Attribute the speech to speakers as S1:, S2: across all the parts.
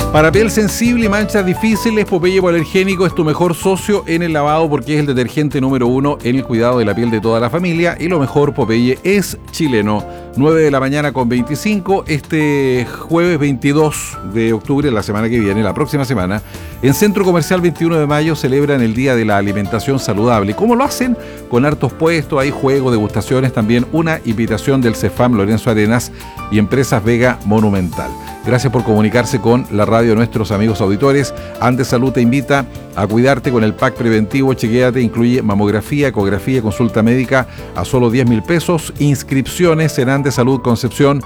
S1: Para piel sensible y manchas difíciles, Popeye Hipoalergénico es tu mejor socio en el lavado porque es el detergente número 1 en el cuidado de la piel de toda la familia. Y lo mejor, Popeye es chileno. 9 de la mañana con 25, este jueves 22 de octubre, la semana que viene, la próxima semana, en Centro Comercial 21 de Mayo celebran el Día de la Alimentación Saludable. ¿Cómo lo hacen? Con hartos puestos, hay juegos, degustaciones, también una invitación del CEFAM Lorenzo Arenas y Empresas Vega Monumental. Gracias por comunicarse con la radio de nuestros amigos auditores. Andes Salud te invita a cuidarte con el pack preventivo Chequéate. Incluye mamografía, ecografía y consulta médica a solo 10.000 pesos. Inscripciones en andesaludconcepción.cl.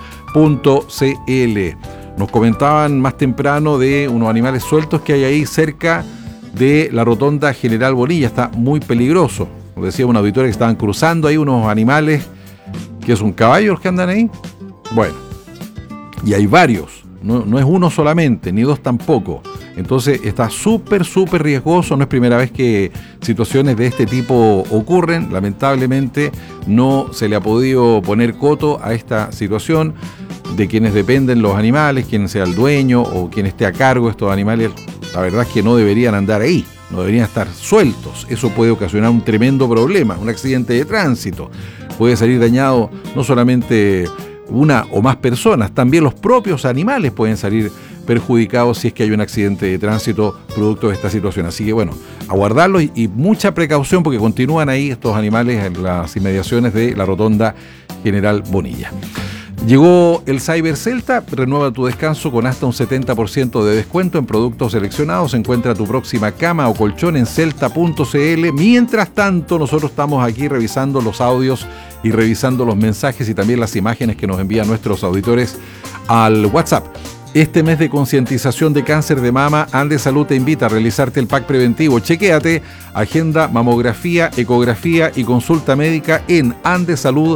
S1: Nos comentaban más temprano de unos animales sueltos que hay ahí cerca de la rotonda General Bonilla. Está muy peligroso. Nos decía un auditor que estaban cruzando ahí unos animales, que es un caballo los que andan ahí. Bueno, y hay varios. No es uno solamente, ni dos tampoco. Entonces está súper riesgoso. No es primera vez que situaciones de este tipo ocurren. Lamentablemente no se le ha podido poner coto a esta situación de quienes dependen los animales, quien sea el dueño o quien esté a cargo de estos animales. La verdad es que no deberían andar ahí, no deberían estar sueltos. Eso puede ocasionar un tremendo problema, un accidente de tránsito. Puede salir dañado no solamente una o más personas, también los propios animales pueden salir perjudicados si es que hay un accidente de tránsito producto de esta situación. Así que bueno, aguardarlos y mucha precaución porque continúan ahí estos animales en las inmediaciones de la rotonda General Bonilla. Llegó el Cyber Celta, renueva tu descanso con hasta un 70% de descuento en productos seleccionados. Encuentra tu próxima cama o colchón en celta.cl. Mientras tanto, nosotros estamos aquí revisando los audios y revisando los mensajes y también las imágenes que nos envían nuestros auditores al WhatsApp. Este mes de concientización de cáncer de mama, Andes Salud te invita a realizarte el pack preventivo Chequéate, agenda mamografía, ecografía y consulta médica en andesalud.cl.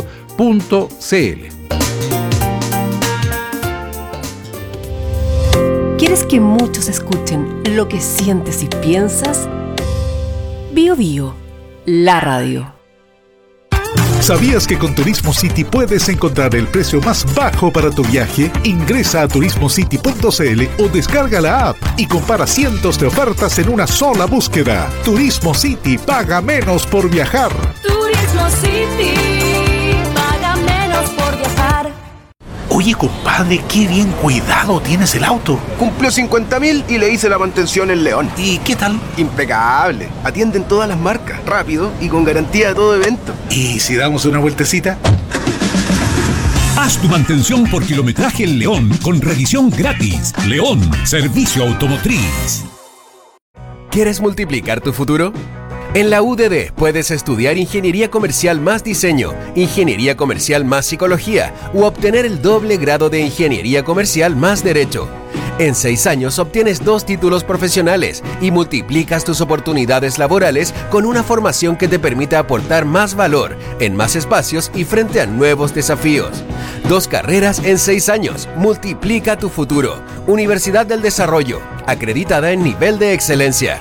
S2: ¿Quieres que muchos escuchen lo que sientes y piensas? Bio Bio, la radio.
S3: ¿Sabías que con Turismo City puedes encontrar el precio más bajo para tu viaje? Ingresa a turismocity.cl o descarga la app y compara cientos de ofertas en una sola búsqueda. Turismo City, paga menos por viajar.
S4: Turismo City, paga menos por viajar.
S5: Oye, compadre, qué bien cuidado tienes el auto.
S6: Cumplió 50.000 y le hice la mantención en León.
S5: ¿Y qué tal?
S6: Impecable. Atienden todas las marcas, rápido y con garantía de todo evento.
S5: ¿Y si damos una vueltecita?
S7: Haz tu mantención por kilometraje en León con revisión gratis. León, servicio automotriz.
S8: ¿Quieres multiplicar tu futuro? En la UDD puedes estudiar Ingeniería Comercial más Diseño, Ingeniería Comercial más Psicología u obtener el doble grado de Ingeniería Comercial más Derecho. En 6 años obtienes 2 títulos profesionales y multiplicas tus oportunidades laborales con una formación que te permita aportar más valor en más espacios y frente a nuevos desafíos. 2 carreras en 6 años. Multiplica tu futuro. Universidad del Desarrollo, acreditada en nivel de excelencia.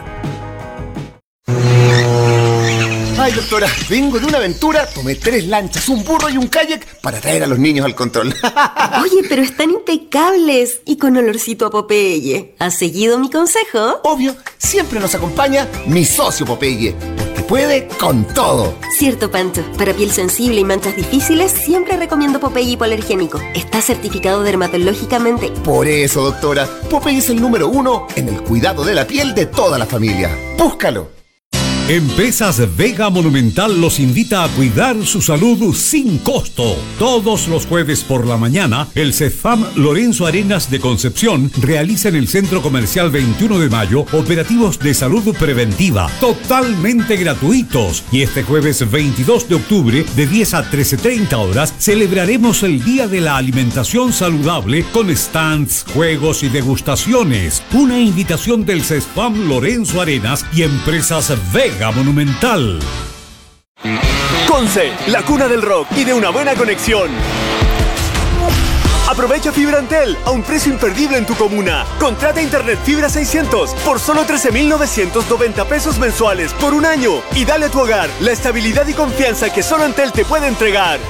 S9: Ay, doctora, vengo de una aventura, tomé 3 lanchas, un burro y un kayak para traer a los niños al control.
S10: Oye, pero están impecables y con olorcito a Popeye. ¿Has seguido mi consejo?
S9: Obvio, siempre nos acompaña mi socio Popeye, porque puede con todo.
S10: Cierto, Pancho. Para piel sensible y manchas difíciles, siempre recomiendo Popeye Hipoalergénico. Está certificado dermatológicamente.
S9: Por eso, doctora, Popeye es el número 1 en el cuidado de la piel de toda la familia. ¡Búscalo!
S7: Empresas Vega Monumental los invita a cuidar su salud sin costo. Todos los jueves por la mañana, el CEFAM Lorenzo Arenas de Concepción realiza en el Centro Comercial 21 de Mayo operativos de salud preventiva totalmente gratuitos. Y este jueves 22 de octubre, de 10 a 13:30 horas, celebraremos el Día de la Alimentación Saludable con stands, juegos y degustaciones. Una invitación del CEFAM Lorenzo Arenas y Empresas Vega Monumental.
S11: Conce, la cuna del rock y de una buena conexión. Aprovecha Fibra Antel a un precio imperdible en tu comuna. Contrata Internet Fibra 600 por solo 13.990 pesos mensuales por un año y dale a tu hogar la estabilidad y confianza que solo Antel te puede entregar.